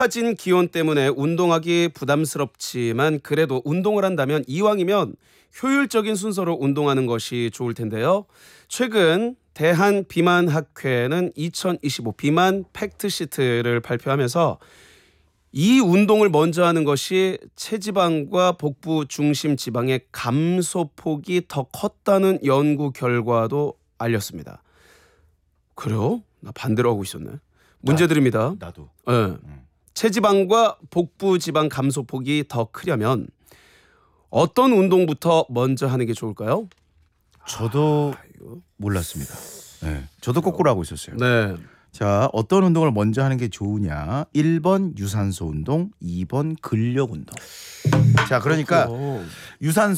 높아진 기온 때문에 운동하기 부담스럽지만 그래도 운동을 한다면 이왕이면 효율적인 순서로 운동하는 것이 좋을 텐데요. 최근 대한비만학회는 2025 비만 팩트시트를 발표하면서 이 운동을 먼저 하는 것이 체지방과 복부 중심 지방의 감소폭이 더 컸다는 연구 결과도 알렸습니다. 그래요? 나 반대로 하고 있었네. 문제 드립니다. 나도. 네. 체지방과 복부 지방 감소폭이 더 크려면 어떤 운동부터 먼저 하는 게 좋을까요? 저도 몰랐습니다. 네, 저도 거꾸로 하고 있었어요. 네. 자, 어떤 운동을 먼저 하는 게 좋으냐? 1번 유산소 운동, 2번 근력 운동. 자, 그러니까 유산소